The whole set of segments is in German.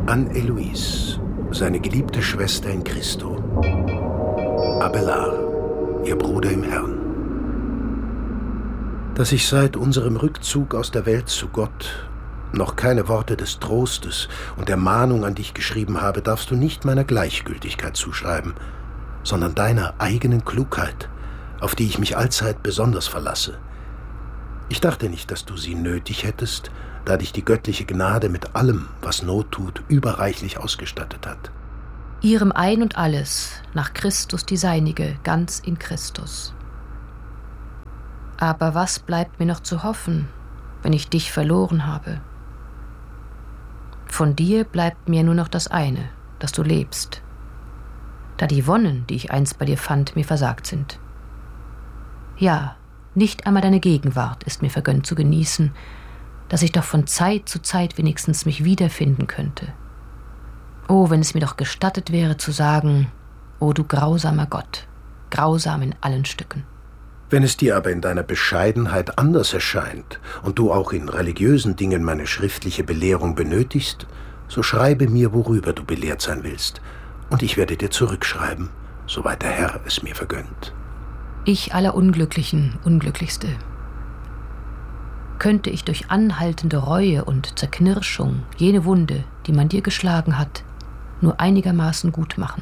An Eloise, seine geliebte Schwester in Christo. Abelard, ihr Bruder im Herrn. Dass ich seit unserem Rückzug aus der Welt zu Gott noch keine Worte des Trostes und der Mahnung an dich geschrieben habe, darfst du nicht meiner Gleichgültigkeit zuschreiben, sondern deiner eigenen Klugheit, auf die ich mich allzeit besonders verlasse. Ich dachte nicht, dass du sie nötig hättest, da dich die göttliche Gnade mit allem, was Not tut, überreichlich ausgestattet hat. Ihrem Ein und Alles, nach Christus die Seinige, ganz in Christus. Aber was bleibt mir noch zu hoffen, wenn ich dich verloren habe? Von dir bleibt mir nur noch das eine, dass du lebst, da die Wonnen, die ich einst bei dir fand, mir versagt sind. Ja, nicht einmal deine Gegenwart ist mir vergönnt zu genießen, dass ich doch von Zeit zu Zeit wenigstens mich wiederfinden könnte. Oh, wenn es mir doch gestattet wäre zu sagen, o du grausamer Gott, grausam in allen Stücken. Wenn es dir aber in deiner Bescheidenheit anders erscheint und du auch in religiösen Dingen meine schriftliche Belehrung benötigst, so schreibe mir, worüber du belehrt sein willst, und ich werde dir zurückschreiben, soweit der Herr es mir vergönnt. Ich aller Unglücklichen, Unglücklichste. Könnte ich durch anhaltende Reue und Zerknirschung jene Wunde, die man dir geschlagen hat, nur einigermaßen gut machen.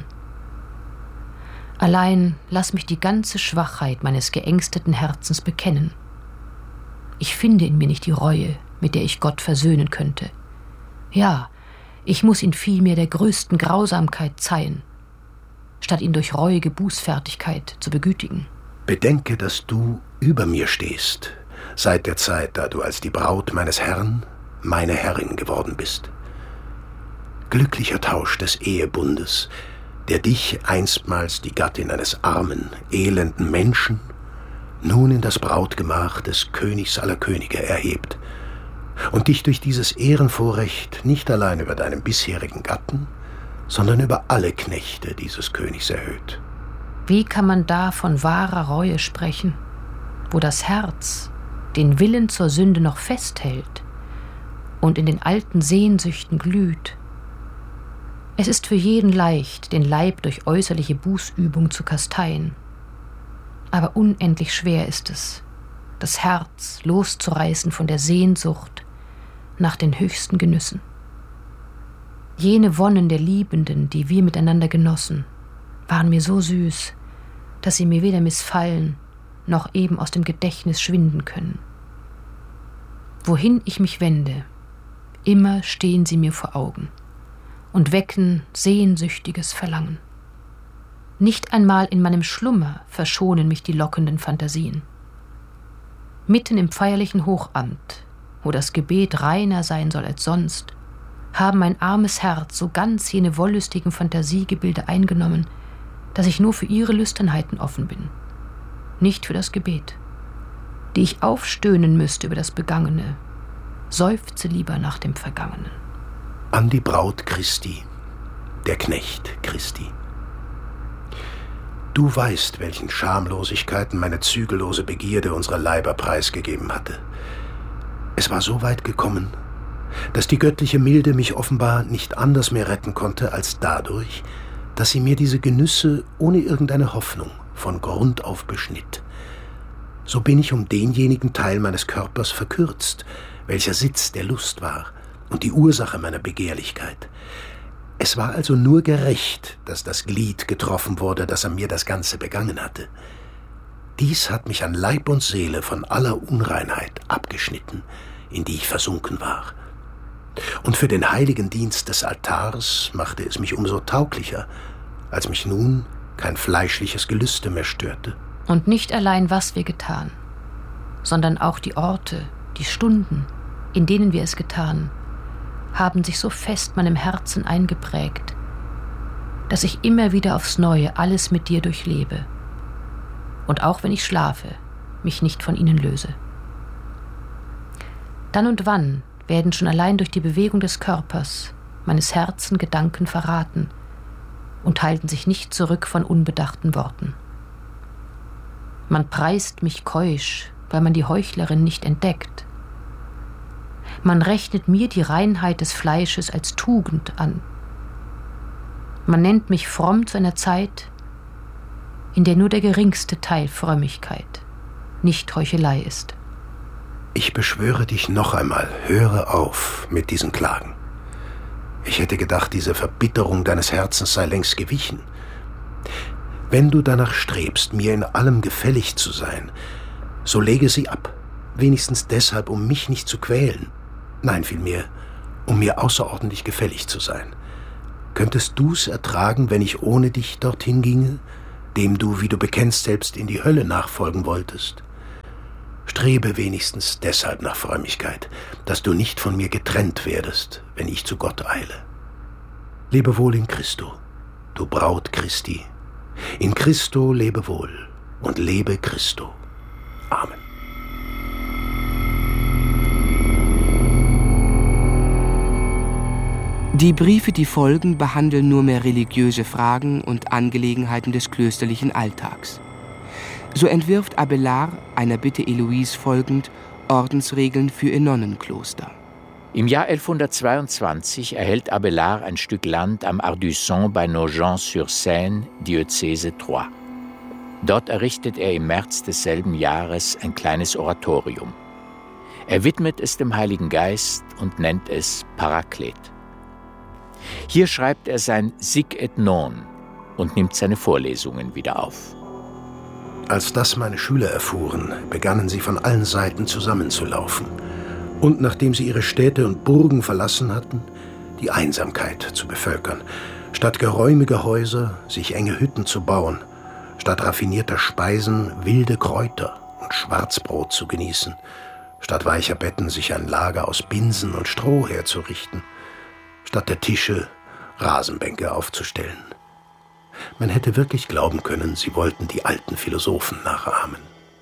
Allein lass mich die ganze Schwachheit meines geängsteten Herzens bekennen. Ich finde in mir nicht die Reue, mit der ich Gott versöhnen könnte. Ja, ich muss ihn vielmehr der größten Grausamkeit zeihen, statt ihn durch reuige Bußfertigkeit zu begütigen. Bedenke, dass du über mir stehst, seit der Zeit, da du als die Braut meines Herrn meine Herrin geworden bist. Glücklicher Tausch des Ehebundes, der dich einstmals die Gattin eines armen, elenden Menschen nun in das Brautgemach des Königs aller Könige erhebt und dich durch dieses Ehrenvorrecht nicht allein über deinen bisherigen Gatten, sondern über alle Knechte dieses Königs erhöht. Wie kann man da von wahrer Reue sprechen, wo das Herz den Willen zur Sünde noch festhält und in den alten Sehnsüchten glüht? Es ist für jeden leicht, den Leib durch äußerliche Bußübung zu kasteien. Aber unendlich schwer ist es, das Herz loszureißen von der Sehnsucht nach den höchsten Genüssen. Jene Wonnen der Liebenden, die wir miteinander genossen, waren mir so süß, dass sie mir weder missfallen noch eben aus dem Gedächtnis schwinden können. Wohin ich mich wende, immer stehen sie mir vor Augen und wecken sehnsüchtiges Verlangen. Nicht einmal in meinem Schlummer verschonen mich die lockenden Phantasien. Mitten im feierlichen Hochamt, wo das Gebet reiner sein soll als sonst, haben mein armes Herz so ganz jene wollüstigen Fantasiegebilde eingenommen, dass ich nur für ihre Lüsternheiten offen bin, nicht für das Gebet, die ich aufstöhnen müsste über das Begangene, seufze lieber nach dem Vergangenen. An die Braut Christi, der Knecht Christi. Du weißt, welchen Schamlosigkeiten meine zügellose Begierde unserer Leiber preisgegeben hatte. Es war so weit gekommen, dass die göttliche Milde mich offenbar nicht anders mehr retten konnte als dadurch, dass sie mir diese Genüsse ohne irgendeine Hoffnung von Grund auf beschnitt. So bin ich um denjenigen Teil meines Körpers verkürzt, welcher Sitz der Lust war und die Ursache meiner Begehrlichkeit. Es war also nur gerecht, dass das Glied getroffen wurde, das an mir das Ganze begangen hatte. Dies hat mich an Leib und Seele von aller Unreinheit abgeschnitten, in die ich versunken war. Und für den heiligen Dienst des Altars machte es mich umso tauglicher, als mich nun kein fleischliches Gelüste mehr störte. Und nicht allein, was wir getan, sondern auch die Orte, die Stunden, in denen wir es getan, haben sich so fest meinem Herzen eingeprägt, dass ich immer wieder aufs Neue alles mit dir durchlebe und auch wenn ich schlafe, mich nicht von ihnen löse. Dann und wann werden schon allein durch die Bewegung des Körpers meines Herzen Gedanken verraten und halten sich nicht zurück von unbedachten Worten. Man preist mich keusch, weil man die Heuchlerin nicht entdeckt. Man rechnet mir die Reinheit des Fleisches als Tugend an. Man nennt mich fromm zu einer Zeit, in der nur der geringste Teil Frömmigkeit, nicht Heuchelei ist. Ich beschwöre dich noch einmal, höre auf mit diesen Klagen. Ich hätte gedacht, diese Verbitterung deines Herzens sei längst gewichen. Wenn du danach strebst, mir in allem gefällig zu sein, so lege sie ab, wenigstens deshalb, um mich nicht zu quälen. Nein, vielmehr, um mir außerordentlich gefällig zu sein. Könntest du's ertragen, wenn ich ohne dich dorthin ginge, dem du, wie du bekennst, selbst in die Hölle nachfolgen wolltest? Strebe wenigstens deshalb nach Frömmigkeit, dass du nicht von mir getrennt werdest, wenn ich zu Gott eile. Lebe wohl in Christo, du Braut Christi. In Christo lebe wohl und lebe Christo. Amen. Die Briefe, die folgen, behandeln nur mehr religiöse Fragen und Angelegenheiten des klösterlichen Alltags. So entwirft Abélard, einer Bitte Héloïse folgend, Ordensregeln für ihr Nonnenkloster. Im Jahr 1122 erhält Abélard ein Stück Land am Ardusson bei Nogent-sur-Seine, Diözese Troyes. Dort errichtet er im März desselben Jahres ein kleines Oratorium. Er widmet es dem Heiligen Geist und nennt es Paraklet. Hier schreibt er sein Sic et Non und nimmt seine Vorlesungen wieder auf. Als das meine Schüler erfuhren, begannen sie von allen Seiten zusammenzulaufen und, nachdem sie ihre Städte und Burgen verlassen hatten, die Einsamkeit zu bevölkern, statt geräumige Häuser sich enge Hütten zu bauen, statt raffinierter Speisen wilde Kräuter und Schwarzbrot zu genießen, statt weicher Betten sich ein Lager aus Binsen und Stroh herzurichten, statt der Tische Rasenbänke aufzustellen. Man hätte wirklich glauben können, sie wollten die alten Philosophen nachahmen.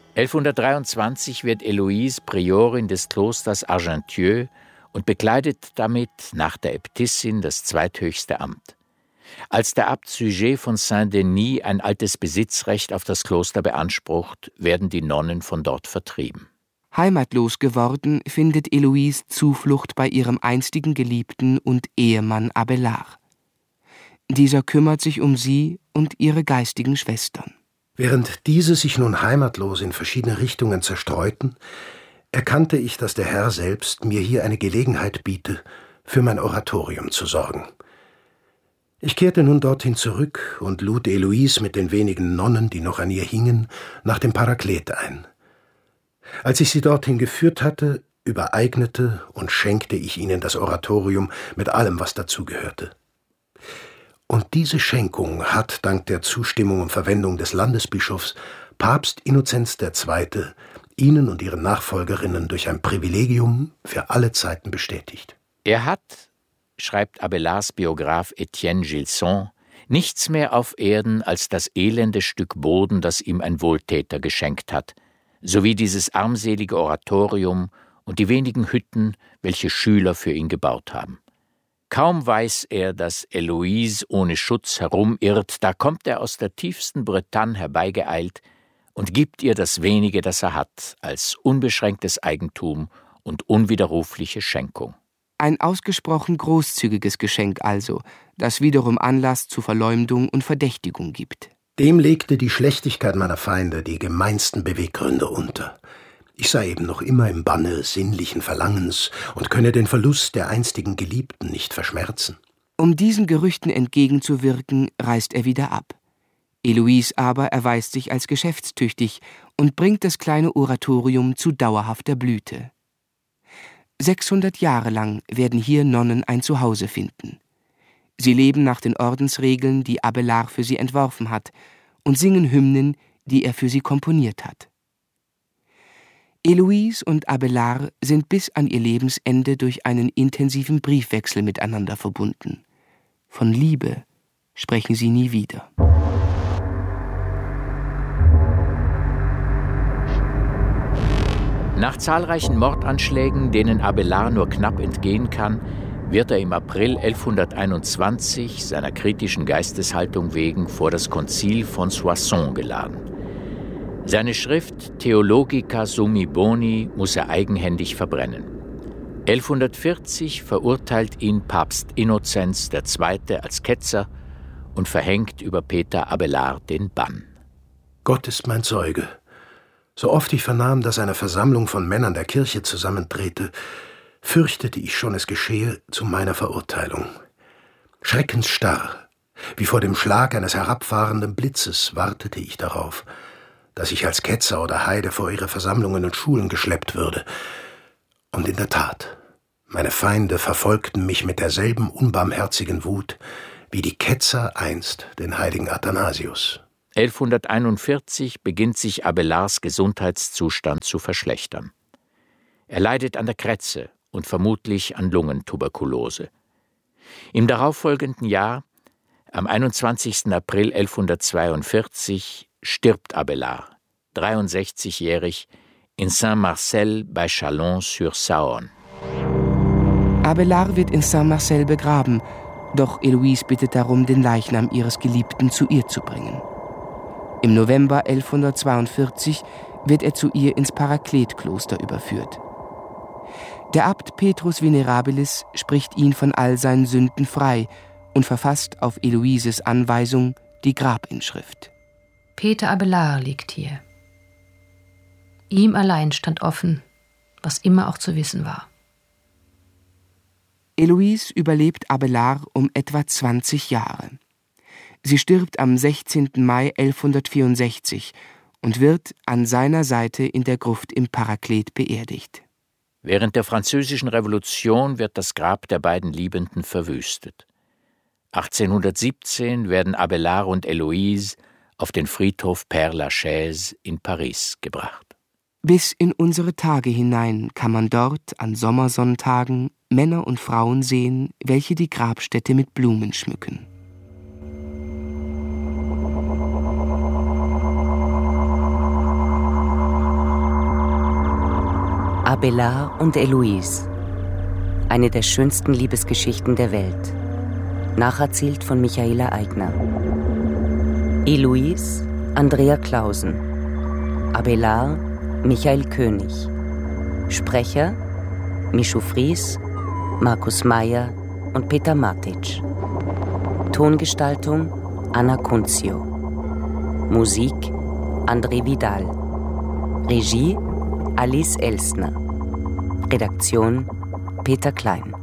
1123 wird Héloïse Priorin des Klosters Argentieux und bekleidet damit nach der Äbtissin das zweithöchste Amt. Als der Abt Suger von Saint-Denis ein altes Besitzrecht auf das Kloster beansprucht, werden die Nonnen von dort vertrieben. Heimatlos geworden, findet Héloïse Zuflucht bei ihrem einstigen Geliebten und Ehemann Abélard. Dieser kümmert sich um sie und ihre geistigen Schwestern. Während diese sich nun heimatlos in verschiedene Richtungen zerstreuten, erkannte ich, dass der Herr selbst mir hier eine Gelegenheit biete, für mein Oratorium zu sorgen. Ich kehrte nun dorthin zurück und lud Héloïse mit den wenigen Nonnen, die noch an ihr hingen, nach dem Paraklet ein. Als ich sie dorthin geführt hatte, übereignete und schenkte ich ihnen das Oratorium mit allem, was dazugehörte. Und diese Schenkung hat, dank der Zustimmung und Verwendung des Landesbischofs, Papst Innozenz II. Ihnen und ihren Nachfolgerinnen durch ein Privilegium für alle Zeiten bestätigt. Er hat, schreibt Abélards Biograf Etienne Gilson, nichts mehr auf Erden als das elende Stück Boden, das ihm ein Wohltäter geschenkt hat, sowie dieses armselige Oratorium und die wenigen Hütten, welche Schüler für ihn gebaut haben. Kaum weiß er, dass Héloïse ohne Schutz herumirrt, da kommt er aus der tiefsten Bretagne herbeigeeilt und gibt ihr das wenige, das er hat, als unbeschränktes Eigentum und unwiderrufliche Schenkung. Ein ausgesprochen großzügiges Geschenk also, das wiederum Anlass zu Verleumdung und Verdächtigung gibt. Dem legte die Schlechtigkeit meiner Feinde die gemeinsten Beweggründe unter. Ich sei eben noch immer im Banne sinnlichen Verlangens und könne den Verlust der einstigen Geliebten nicht verschmerzen. Um diesen Gerüchten entgegenzuwirken, reist er wieder ab. Héloïse aber erweist sich als geschäftstüchtig und bringt das kleine Oratorium zu dauerhafter Blüte. 600 Jahre lang werden hier Nonnen ein Zuhause finden. Sie leben nach den Ordensregeln, die Abélard für sie entworfen hat, und singen Hymnen, die er für sie komponiert hat. Héloïse und Abélard sind bis an ihr Lebensende durch einen intensiven Briefwechsel miteinander verbunden. Von Liebe sprechen sie nie wieder. Nach zahlreichen Mordanschlägen, denen Abélard nur knapp entgehen kann, wird er im April 1121 seiner kritischen Geisteshaltung wegen vor das Konzil von Soissons geladen. Seine Schrift Theologica Summi Boni muss er eigenhändig verbrennen. 1140 verurteilt ihn Papst Innozenz II. Als Ketzer und verhängt über Peter Abelard den Bann. Gott ist mein Zeuge. So oft ich vernahm, dass eine Versammlung von Männern der Kirche zusammentrete, fürchtete ich schon, es geschehe zu meiner Verurteilung. Schreckensstarr, wie vor dem Schlag eines herabfahrenden Blitzes, wartete ich darauf, dass ich als Ketzer oder Heide vor ihre Versammlungen und Schulen geschleppt würde. Und in der Tat, meine Feinde verfolgten mich mit derselben unbarmherzigen Wut, wie die Ketzer einst den heiligen Athanasius. 1141 beginnt sich Abelards Gesundheitszustand zu verschlechtern. Er leidet an der Krätze und vermutlich an Lungentuberkulose. Im darauffolgenden Jahr, am 21. April 1142, stirbt Abelard, 63-jährig, in Saint-Marcel bei Chalon-sur-Saône. Abelard wird in Saint-Marcel begraben, doch Heloïse bittet darum, den Leichnam ihres Geliebten zu ihr zu bringen. Im November 1142 wird er zu ihr ins Parakletkloster überführt. Der Abt Petrus Venerabilis spricht ihn von all seinen Sünden frei und verfasst auf Heloïses Anweisung die Grabinschrift. Peter Abelard liegt hier. Ihm allein stand offen, was immer auch zu wissen war. Heloïse überlebt Abelard um etwa 20 Jahre. Sie stirbt am 16. Mai 1164 und wird an seiner Seite in der Gruft im Paraklet beerdigt. Während der Französischen Revolution wird das Grab der beiden Liebenden verwüstet. 1817 werden Abelard und Heloïse auf den Friedhof Père-Lachaise in Paris gebracht. Bis in unsere Tage hinein kann man dort an Sommersonntagen Männer und Frauen sehen, welche die Grabstätte mit Blumen schmücken. Abelard und Heloïse. Eine der schönsten Liebesgeschichten der Welt. Nacherzählt von Michaela Aigner. Heloïse, Andrea Clausen. Abelard, Michael König. Sprecher, Michu Fries, Markus Meyer und Peter Matic. Tongestaltung, Anna Kunzio. Musik, André Vidal. Regie, Alice Elstner. Redaktion, Peter Klein.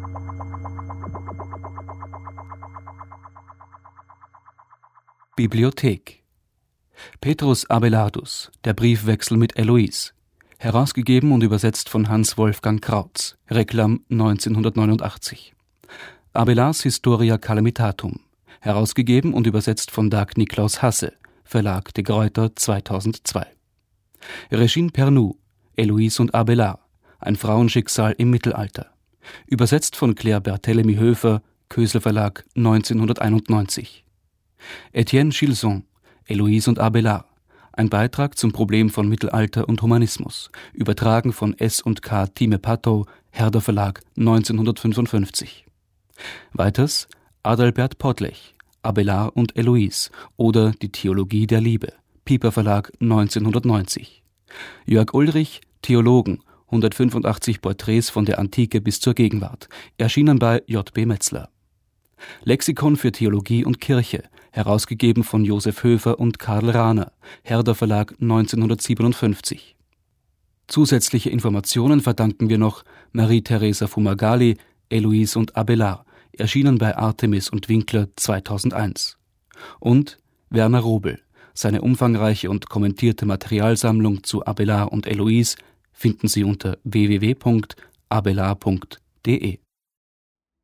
Bibliothek. Petrus Abelardus, der Briefwechsel mit Heloïse. Herausgegeben und übersetzt von Hans Wolfgang Krautz. Reklam 1989. Abelards Historia Calamitatum. Herausgegeben und übersetzt von Dag Niklaus Hasse. Verlag De Gruyter 2002. Regine Pernoud. Heloïse und Abelard. Ein Frauenschicksal im Mittelalter. Übersetzt von Claire Barthélemy Höfer. Kösel Verlag 1991. Etienne Gilson. Heloïse und Abelard. Ein Beitrag zum Problem von Mittelalter und Humanismus. Übertragen von S&K Thieme Pattow, Herder Verlag 1955. Weiters Adalbert Podlech, Abelard und Heloïse oder Die Theologie der Liebe, Piper Verlag 1990. Jörg Ulrich, Theologen, 185 Porträts von der Antike bis zur Gegenwart, erschienen bei J.B. Metzler. Lexikon für Theologie und Kirche, herausgegeben von Josef Höfer und Karl Rahner, Herder Verlag 1957. Zusätzliche Informationen verdanken wir noch Marie-Theresa Fumagalli, Heloïse und Abelard, erschienen bei Artemis und Winkler 2001. Und Werner Robel. Seine umfangreiche und kommentierte Materialsammlung zu Abelard und Heloïse finden Sie unter www.abelard.de.